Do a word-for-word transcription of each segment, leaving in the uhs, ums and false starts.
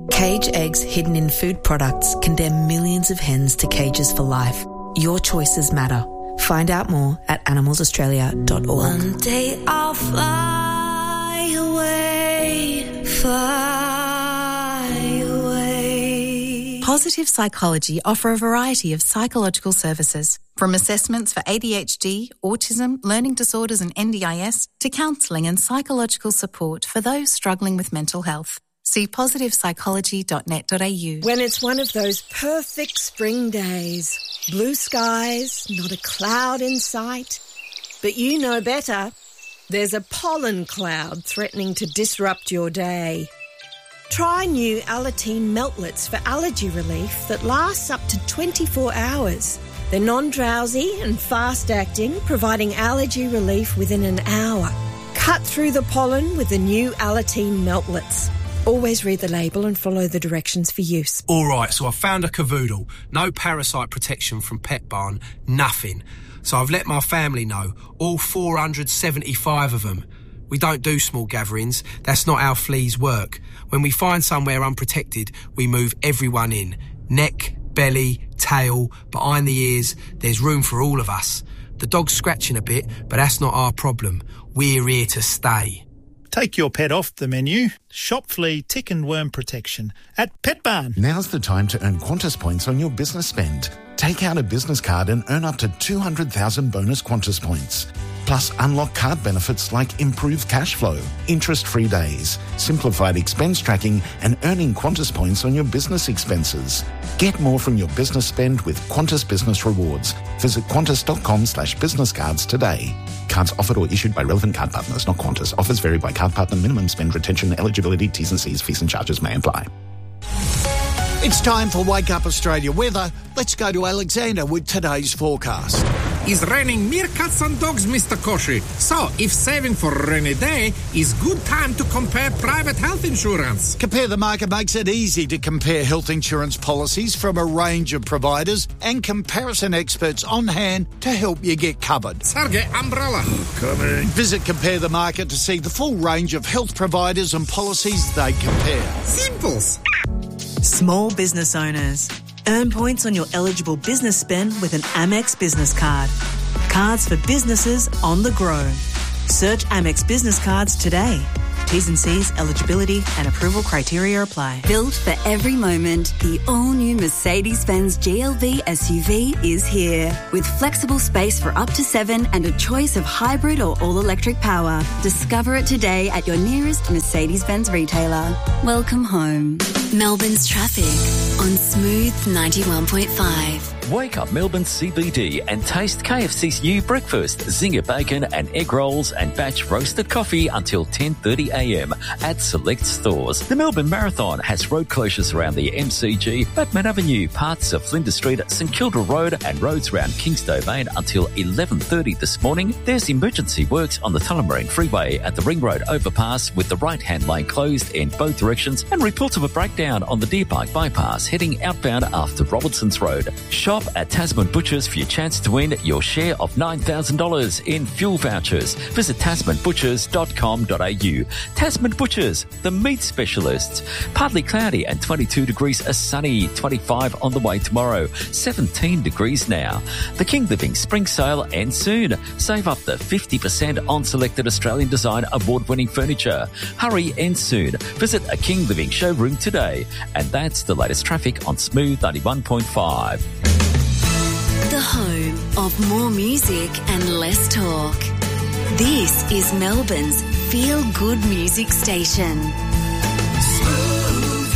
Cage eggs hidden in food products condemn millions of hens to cages for life. Your choices matter. Find out more at animals australia dot org. One day I'll fly away, fly away. Positive Psychology offer a variety of psychological services, from assessments for A D H D, autism, learning disorders and N D I S, to counselling and psychological support for those struggling with mental health. See positive psychology dot net dot a u. When it's one of those perfect spring days, blue skies, not a cloud in sight, but you know better, there's a pollen cloud threatening to disrupt your day. Try new Alateen Meltlets for allergy relief that lasts up to twenty-four hours. They're non-drowsy and fast-acting, providing allergy relief within an hour. Cut through the pollen with the new Alateen Meltlets. Always read the label and follow the directions for use. All right, so I found a cavoodle. No parasite protection from Pet Barn, nothing. So I've let my family know, all four hundred seventy-five of them. We don't do small gatherings. That's not how fleas work. When we find somewhere unprotected, we move everyone in. Neck, belly, tail, behind the ears. There's room for all of us. The dog's scratching a bit, but that's not our problem. We're here to stay. Take your pet off the menu. Shop flea, tick and worm protection at Pet Barn. Now's the time to earn Qantas points on your business spend. Take out a business card and earn up to two hundred thousand bonus Qantas points. Plus, unlock card benefits like improved cash flow, interest-free days, simplified expense tracking and earning Qantas points on your business expenses. Get more from your business spend with Qantas Business Rewards. Visit qantas.com slash business cards today. Cards offered or issued by relevant card partners, not Qantas. Offers vary by card partner. Minimum spend, retention, eligibility, T's and C's, fees and charges may apply. It's time for Wake Up Australia weather. Let's go to Alexander with today's forecast. It's raining meerkats and dogs, Mister Koshi. So, if saving for a rainy day is good time to compare private health insurance. Compare the Market makes it easy to compare health insurance policies from a range of providers and comparison experts on hand to help you get covered. Sergey, umbrella. Coming. Visit Compare the Market to see the full range of health providers and policies they compare. Simples. Small business owners. Earn points on your eligible business spend with an Amex business card. Cards for businesses on the go. Search Amex business cards today. T's and C's, eligibility and approval criteria apply. Built for every moment, the all-new Mercedes-Benz G L B S U V is here. With flexible space for up to seven and a choice of hybrid or all-electric power. Discover it today at your nearest Mercedes-Benz retailer. Welcome home. Melbourne's traffic on Smooth ninety-one point five. Wake up Melbourne C B D and taste K F C's new breakfast, zinger bacon and egg rolls and batch roasted coffee until ten thirty a m at select stores. The Melbourne Marathon has road closures around the M C G, Batman Avenue, parts of Flinders Street, St Kilda Road and roads around King's Domain until eleven thirty this morning. There's emergency works on the Tullamarine Freeway at the Ring Road overpass with the right-hand lane closed in both directions and reports of a breakdown on the Deer Park bypass heading outbound after Robertson's Road. Shop at Tasman Butchers for your chance to win your share of nine thousand dollars in fuel vouchers. Visit tasman butchers dot com dot a u. Tasman Butchers, the meat specialists. Partly cloudy and twenty-two degrees a sunny, twenty-five on the way tomorrow, seventeen degrees now. The King Living Spring Sale ends soon. Save up to fifty percent on selected Australian Design award-winning furniture. Hurry, ends soon. Visit a King Living showroom today. And that's the latest traffic on Smooth ninety-one point five. The home of more music and less talk. This is Melbourne's feel-good music station. Smooth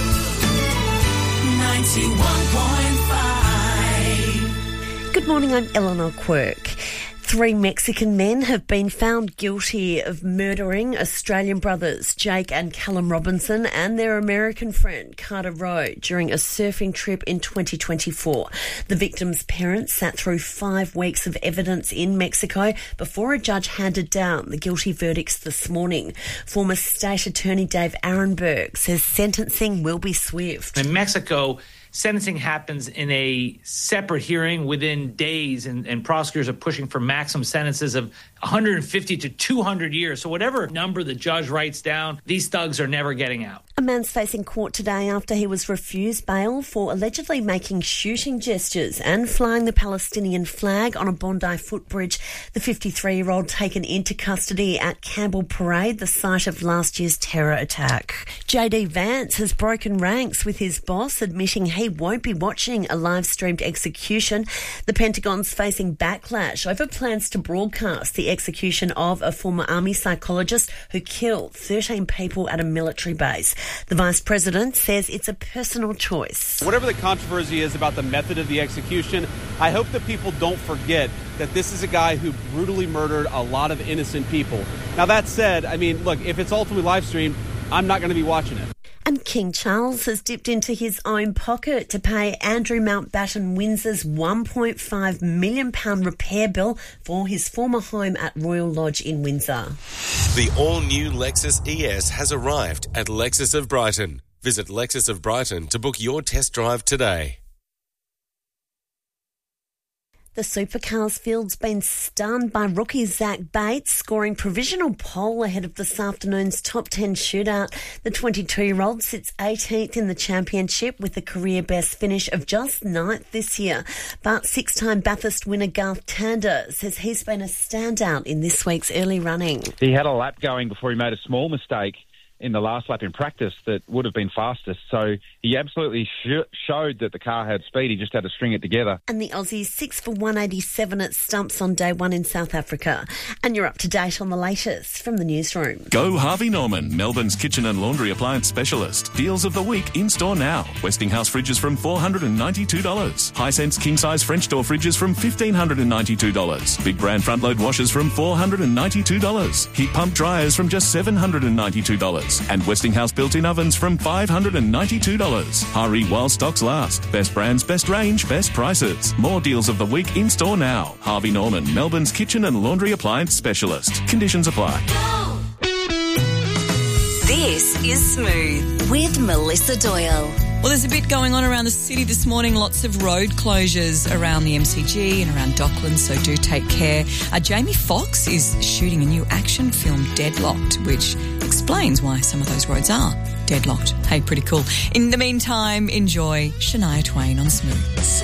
ninety-one point five. Good morning, I'm Eleanor Quirk. Three Mexican men have been found guilty of murdering Australian brothers Jake and Callum Robinson and their American friend Carter Rowe during a surfing trip in twenty twenty-four. The victims' parents sat through five weeks of evidence in Mexico before a judge handed down the guilty verdicts this morning. Former State Attorney Dave Arenberg says sentencing will be swift. In Mexico, sentencing happens in a separate hearing within days, and, and prosecutors are pushing for maximum sentences of one hundred fifty to two hundred years. So whatever number the judge writes down, these thugs are never getting out. A man's facing court today after he was refused bail for allegedly making shooting gestures and flying the Palestinian flag on a Bondi footbridge. The fifty-three-year-old taken into custody at Campbell Parade, the site of last year's terror attack. J D Vance has broken ranks with his boss, admitting he won't be watching a live-streamed execution. The Pentagon's facing backlash over plans to broadcast the execution of a former army psychologist who killed thirteen people at a military base. The Vice President says it's a personal choice. Whatever the controversy is about the method of the execution, I hope that people don't forget that this is a guy who brutally murdered a lot of innocent people. Now, that said, I mean, look, if it's ultimately live streamed, I'm not going to be watching it. And King Charles has dipped into his own pocket to pay Andrew Mountbatten Windsor's one point five million pounds repair bill for his former home at Royal Lodge in Windsor. The all-new Lexus E S has arrived at Lexus of Brighton. Visit Lexus of Brighton to book your test drive today. The Supercars field's been stunned by rookie Zach Bates, scoring provisional pole ahead of this afternoon's top ten shootout. The twenty-two-year-old sits eighteenth in the championship with a career-best finish of just ninth this year. But six-time Bathurst winner Garth Tander says he's been a standout in this week's early running. He had a lap going before he made a small mistake in the last lap in practice that would have been fastest. So he absolutely sh- showed that the car had speed. He just had to string it together. And the Aussies six for one eighty-seven at stumps on day one in South Africa. And you're up to date on the latest from the newsroom. Go Harvey Norman, Melbourne's kitchen and laundry appliance specialist. Deals of the week in store now. Westinghouse fridges from four hundred ninety-two dollars. Hisense king-size French door fridges from one thousand five hundred ninety-two dollars. Big brand front-load washers from four hundred ninety-two dollars. Heat pump dryers from just seven hundred ninety-two dollars. And Westinghouse built-in ovens from five hundred ninety-two dollars. Hurry while stocks last. Best brands, best range, best prices. More deals of the week in store now. Harvey Norman, Melbourne's kitchen and laundry appliance specialist. Conditions apply. This is Smooth with Melissa Doyle. Well, there's a bit going on around the city this morning. Lots of road closures around the M C G and around Docklands, so do take care. Uh, Jamie Foxx is shooting a new action film, Deadlocked, which explains why some of those roads are deadlocked. Hey, pretty cool. In the meantime, enjoy Shania Twain on Smooth.